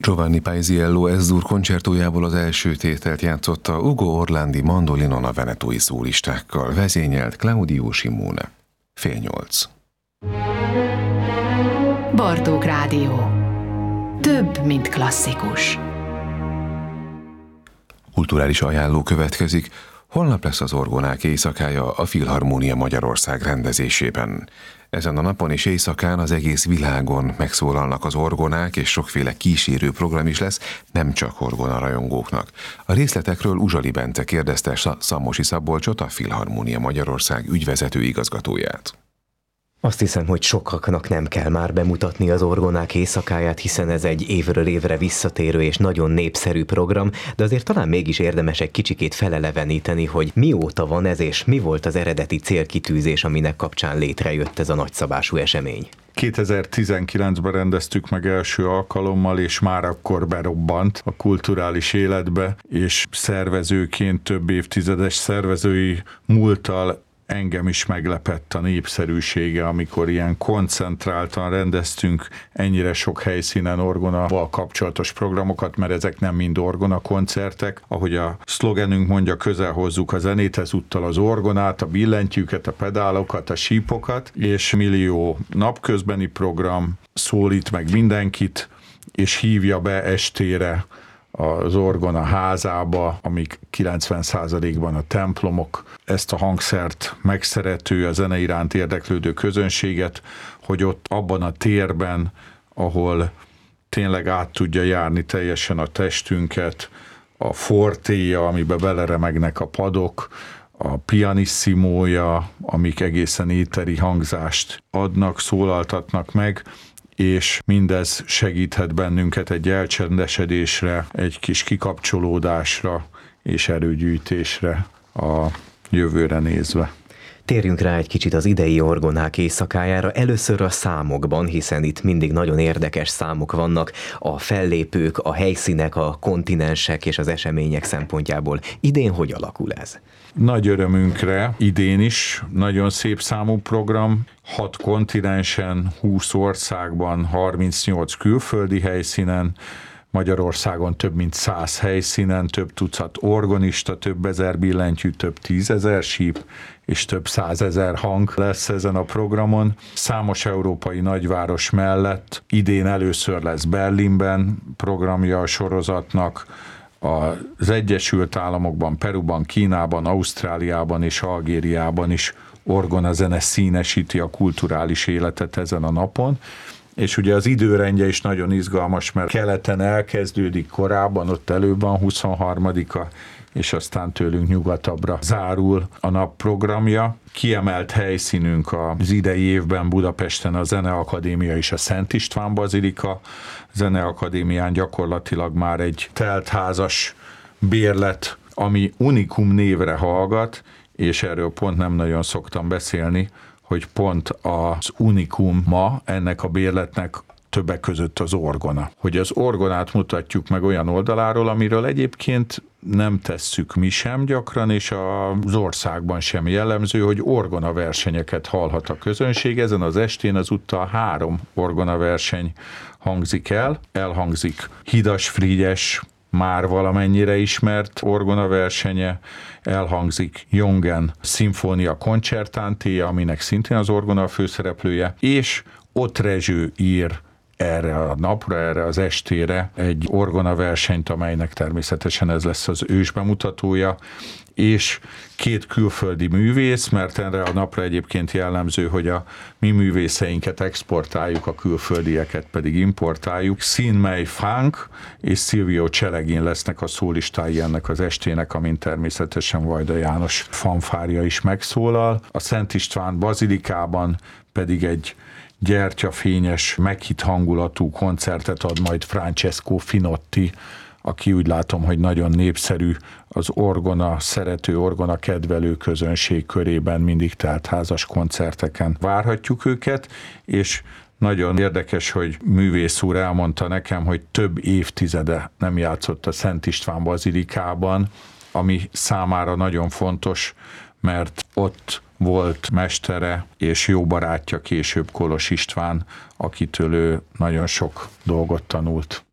Giovanni Paisiello Ez-dur koncertójából az első tételt játszotta Ugo Orlandi mandolinon a venetói szólistákkal, vezényelt Claudio Simone. 7:30. Bartók Rádió. Több, mint klasszikus. Kulturális ajánló következik. Holnap lesz az Orgonák éjszakája a Filharmónia Magyarország rendezésében. Ezen a napon és éjszakán az egész világon megszólalnak az orgonák, és sokféle kísérő program is lesz, nem csak orgona rajongóknak. A részletekről Uzsali Bence kérdezte Szamosi Szabolcsot, a Filharmónia Magyarország ügyvezető igazgatóját. Azt hiszem, hogy sokaknak nem kell már bemutatni az Orgonák éjszakáját, hiszen ez egy évről évre visszatérő és nagyon népszerű program, de azért talán mégis érdemes egy kicsikét feleleveníteni, hogy mióta van ez, és mi volt az eredeti célkitűzés, aminek kapcsán létrejött ez a nagyszabású esemény. 2019-ben rendeztük meg első alkalommal, és már akkor berobbant a kulturális életbe, és szervezőként több évtizedes szervezői múlttal engem is meglepett a népszerűsége, amikor ilyen koncentráltan rendeztünk ennyire sok helyszínen orgonával kapcsolatos programokat, mert ezek nem mind orgona koncertek. Ahogy a szlogenünk mondja, közel hozzuk a zenét, ezúttal az orgonát, a billentyűket, a pedálokat, a sípokat, és millió napközbeni program szólít meg mindenkit, és hívja be estére az orgona házába, amik 90%-ban a templomok, ezt a hangszert megszerető, a zene iránt érdeklődő közönséget, hogy ott abban a térben, ahol tényleg át tudja járni teljesen a testünket, a fortéja, amiben beleremegnek a padok, a pianissimója, amik egészen éteri hangzást adnak, szólaltatnak meg, és mindez segíthet bennünket egy elcsendesedésre, egy kis kikapcsolódásra és erőgyűjtésre a jövőre nézve. Térjünk rá egy kicsit az idei orgonák éjszakájára, először a számokban, hiszen itt mindig nagyon érdekes számok vannak, a fellépők, a helyszínek, a kontinensek és az események szempontjából. Idén hogy alakul ez? Nagy örömünkre idén is nagyon szép számú program, 6 kontinensen, 20 országban, 38 külföldi helyszínen, Magyarországon több mint 100 helyszínen, több tucat orgonista, több ezer billentyű, több 10 000 síp, és több 100 000 hang lesz ezen a programon. Számos európai nagyváros mellett idén először lesz Berlinben programja a sorozatnak, az Egyesült Államokban, Peruban, Kínában, Ausztráliában és Algériában is orgonazene színesíti a kulturális életet ezen a napon. És ugye az időrendje is nagyon izgalmas, mert keleten elkezdődik korábban, ott előbb van 23-a, és aztán tőlünk nyugatabbra zárul a nap programja. Kiemelt helyszínünk az idei évben Budapesten a Zeneakadémia és a Szent István Bazilika. A Zeneakadémián gyakorlatilag már egy teltházas bérlet, ami Unikum névre hallgat, és erről pont nem nagyon szoktam beszélni, hogy pont az unikum ma ennek a bérletnek többek között az orgona. Hogy az orgonát mutatjuk meg olyan oldaláról, amiről egyébként nem tesszük mi sem gyakran, és az országban sem jellemző, hogy orgona versenyeket hallhat a közönség. Ezen az estén azúttal 3 orgona verseny hangzik el. Elhangzik Hidas Frigyes, már valamennyire ismert orgona versenye, elhangzik Jongen Szimfónia Concertante, aminek szintén az orgona a főszereplője, és Ott Rezső ír erre a napra, erre az estére egy orgona versenyt, amelynek természetesen ez lesz az ősbemutatója, és 2 külföldi művész, mert erre a napra egyébként jellemző, hogy a mi művészeinket exportáljuk, a külföldieket pedig importáljuk. Sin Mei Funk és Silvio Celegin lesznek a szólistái ennek az estének, amin természetesen Vajda János fanfárja is megszólal. A Szent István Bazilikában pedig egy gyertyafényes, meghitt hangulatú koncertet ad majd Francesco Finotti, aki úgy látom, hogy nagyon népszerű az orgona szerető, orgona kedvelő közönség körében, mindig teltházas koncerteken várhatjuk őket, és nagyon érdekes, hogy művész úr elmondta nekem, hogy több évtizede nem játszott a Szent István Bazilikában, ami számára nagyon fontos, mert ott volt mestere és jó barátja később Kolos István, akitől ő nagyon sok dolgot tanult.